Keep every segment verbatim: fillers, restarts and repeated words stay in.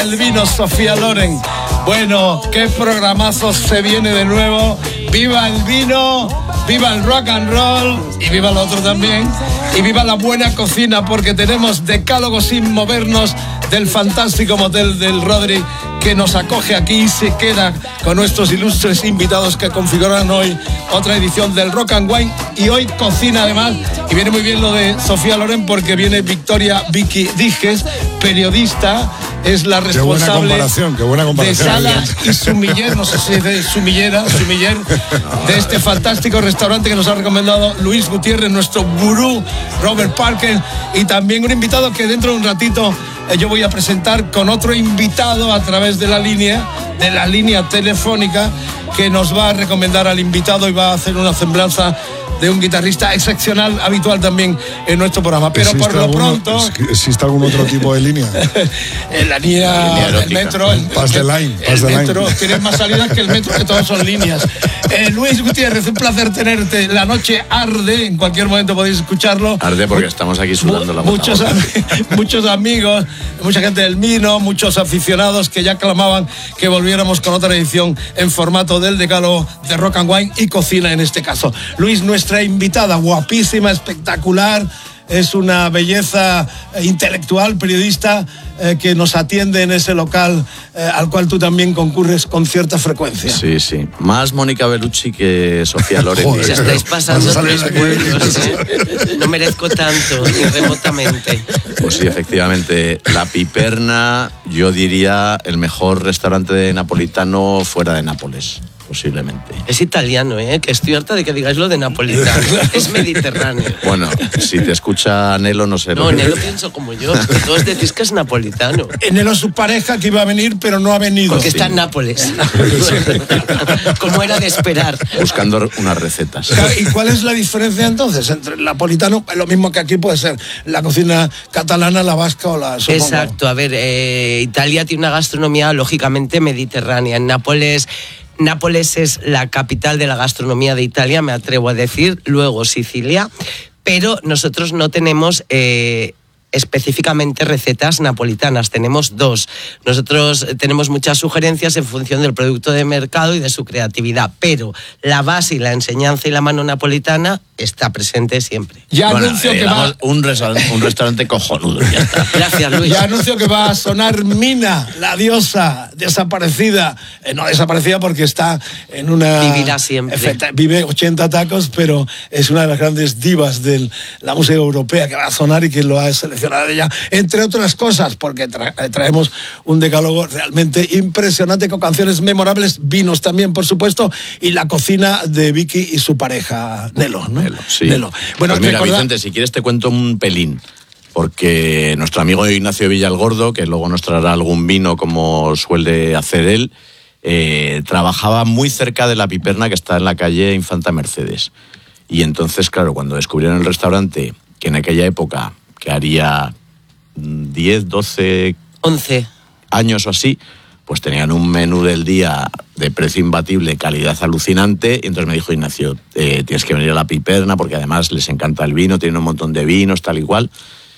El vino, Sofía Loren. Bueno, qué programazo se viene de nuevo. Viva el vino, viva el rock and roll y viva lo otro también. Y viva la buena cocina, porque tenemos decálogo sin movernos del fantástico motel del Rodri, que nos acoge aquí y se queda con nuestros ilustres invitados que configuran hoy otra edición del Rock and Wine. Y hoy cocina además, y viene muy bien lo de Sofía Loren, porque viene Victoria Vicky Dijes, periodista, es la responsable qué buena comparación, qué buena comparación. de Sala y Sumiller, no sé si es de Sumillera, Sumiller, de este fantástico restaurante que nos ha recomendado Luis Gutiérrez, nuestro gurú Robert Parker, y también un invitado que dentro de un ratito eh, yo voy a presentar con otro invitado a través de la línea, de la línea telefónica, que nos va a recomendar al invitado y va a hacer una semblanza de un guitarrista excepcional, habitual también en nuestro programa. Pero por lo alguno, pronto... ¿Existe algún otro tipo de línea? En la línea, el metro... El, Pass the line. El, el metro tiene más salidas que el metro, que todos son líneas. Eh, Luis Gutiérrez, un placer tenerte. La noche arde, en cualquier momento podéis escucharlo. Arde porque estamos aquí sudando la muchos, am muchos amigos, mucha gente del vino, muchos aficionados que ya clamaban que volviéramos con otra edición en formato del decálogo de Rock and Wine y cocina en este caso. Luis, nuestra invitada, guapísima, espectacular, es una belleza intelectual, periodista, eh, que nos atiende en ese local eh, al cual tú también concurres con cierta frecuencia. Sí, sí. Más Mónica Bellucci que Sofía Loren. Joder, ya estáis pasando tres pueblos, ¿eh? No merezco tanto, ni remotamente. Pues sí, efectivamente. La Piperna, yo diría el mejor restaurante napolitano fuera de Nápoles. Posiblemente. Es italiano, ¿eh? Que estoy harta de que digáis lo de napolitano. Es mediterráneo. Bueno, si te escucha Nelo, no sé. No, Nelo pienso como yo. Todos decís que es napolitano. Nelo, su pareja, que iba a venir, pero no ha venido. Porque está en Nápoles. Como era de esperar. Buscando unas recetas. ¿Y cuál es la diferencia entonces entre el napolitano? Lo mismo que aquí puede ser la cocina catalana, la vasca o la... supongo. Exacto. A ver, eh, Italia tiene una gastronomía lógicamente mediterránea. En Nápoles... Nápoles es la capital de la gastronomía de Italia, me atrevo a decir, luego Sicilia, pero nosotros no tenemos eh, específicamente recetas napolitanas, tenemos dos. Nosotros tenemos muchas sugerencias en función del producto de mercado y de su creatividad, pero la base y la enseñanza y la mano napolitana está presente siempre. Ya bueno, anuncio eh, que va... un, restaurante, un restaurante cojonudo, ya está. Gracias, Luis. Ya anuncio que va a sonar Mina, la diosa desaparecida, eh, no desaparecida porque está en una... Vivirá siempre. Efecta, vive ochenta tacos, pero es una de las grandes divas de la música europea que va a sonar y que lo ha seleccionado ella, entre otras cosas, porque tra traemos un decálogo realmente impresionante con canciones memorables, vinos también, por supuesto, y la cocina de Vicky y su pareja, Nelo, ¿no? Nelo, sí. Nelo. Bueno, pues mira, recuerda... Vicente, si quieres te cuento un pelín, porque nuestro amigo Ignacio Villalgordo, que luego nos traerá algún vino como suele hacer él, eh, trabajaba muy cerca de la Piperna, que está en la calle Infanta Mercedes. Y entonces, claro, cuando descubrieron el restaurante, que en aquella época que haría diez, doce once años o así, pues tenían un menú del día de precio imbatible, calidad alucinante, y entonces me dijo Ignacio, eh, tienes que venir a la Piperna porque además les encanta el vino, tienen un montón de vinos, tal y cual.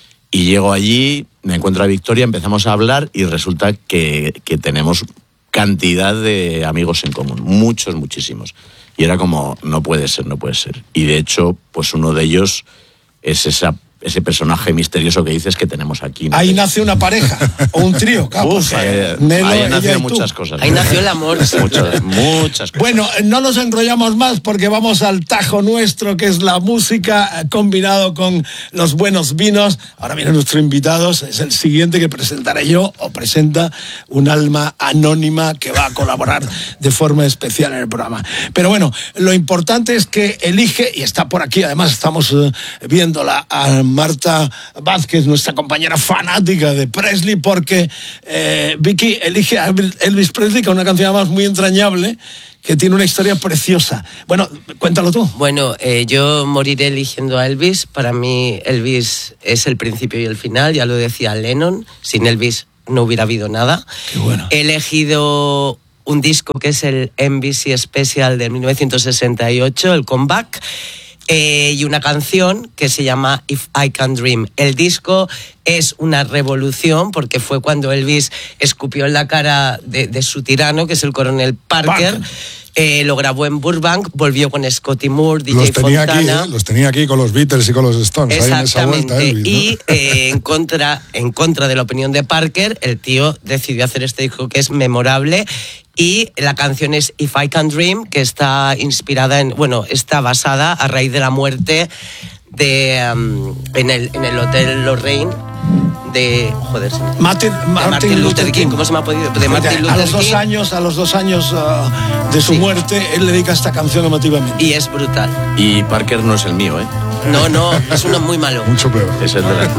Y llego allí, me encuentro a Victoria, empezamos a hablar y resulta que, que tenemos cantidad de amigos en común, muchos, muchísimos. Y era como, no puede ser, no puede ser. Y de hecho, pues uno de ellos es esa ese personaje misterioso que dices que tenemos aquí, ¿no? Ahí nace una pareja, o un trío, Uf, eh, Nelo, ahí nació muchas cosas. Ahí nació el amor. Muchas, muchas cosas. Bueno, no nos enrollamos más porque vamos al tajo nuestro, que es la música combinado con los buenos vinos. Ahora vienen nuestros invitados, es el siguiente que presentaré yo, o presenta un alma anónima que va a colaborar de forma especial en el programa. Pero bueno, lo importante es que elige, y está por aquí, además estamos uh, viéndola a Marta Vázquez, nuestra compañera fanática de Presley, porque eh, Vicky elige a Elvis Presley con una canción más muy entrañable que tiene una historia preciosa. Bueno, cuéntalo tú. Bueno, eh, yo moriré eligiendo a Elvis. Para mí Elvis es el principio y el final, ya lo decía Lennon. Sin Elvis no hubiera habido nada. Qué bueno. He elegido un disco que es el M V C Special de mil novecientos sesenta y ocho, el Comeback. eh, y una canción que se llama If I Can Dream. El disco es una revolución porque fue cuando Elvis escupió en la cara de, de su tirano, que es el coronel Parker. Parker. Eh, lo grabó en Burbank, volvió con Scotty Moore, D J los tenía Fontana. Aquí, ¿eh? Los tenía aquí con los Beatles y con los Stones. Exactamente. Ahí en esa vuelta, Elvis, ¿no? Y eh, en, contra, en contra de la opinión de Parker, el tío decidió hacer este disco que es memorable. Y la canción es If I Can Dream, que está inspirada en, bueno, está basada a raíz de la muerte de um, en, el, en el Hotel Lorraine de joder Martin, de Martin, Martin Luther King. King. ¿Cómo se me ha podido? De Martin Luther a los dos King. años, a los dos años uh, de su sí. muerte, él le dedica esta canción emotivamente. Y es brutal. Y Parker no es el mío, ¿eh? No, no, es uno muy malo. Mucho peor. Es el de la